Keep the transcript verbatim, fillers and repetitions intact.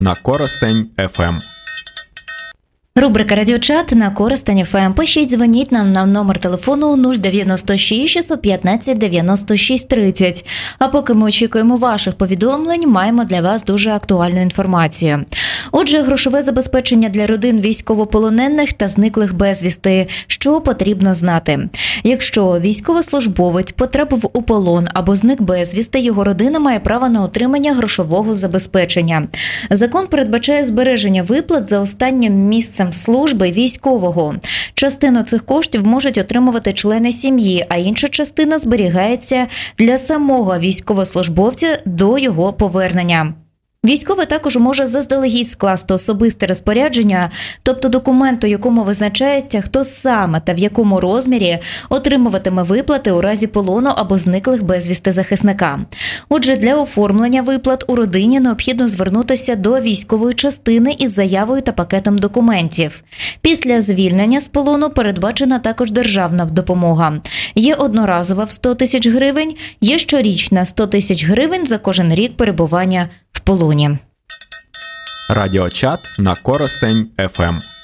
на Коростень еф ем. Рубрика «Радіочат» на Коростень еф ем. Пишіть, дзвоніть нам на номер телефону нуль дев'яносто шість шістсот п'ятнадцять дев'яносто шість тридцять. А поки ми очікуємо ваших повідомлень, маємо для вас дуже актуальну інформацію. Отже, грошове забезпечення для родин військовополонених та зниклих безвісти. Що потрібно знати? Якщо військовослужбовець потрапив у полон або зник безвісти, його родина має право на отримання грошового забезпечення. Закон передбачає збереження виплат за останнім місцем служби військового. Частину цих коштів можуть отримувати члени сім'ї, а інша частина зберігається для самого військовослужбовця до його повернення. Військовий також може заздалегідь скласти особисте розпорядження, тобто документ, у якому визначається, хто саме та в якому розмірі отримуватиме виплати у разі полону або зниклих безвісти захисника. Отже, для оформлення виплат у родині необхідно звернутися до військової частини із заявою та пакетом документів. Після звільнення з полону передбачена також державна допомога. Є одноразова в сто тисяч гривень, є щорічна сто тисяч гривень за кожен рік перебування в полоні. Радіочат на Коростень еф ем.